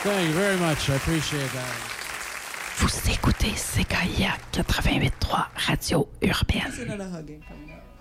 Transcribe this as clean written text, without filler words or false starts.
Thank you very much. I appreciate that. Vous écoutez CKIA 88.3 Radio Urbaine. It's another hugging coming up.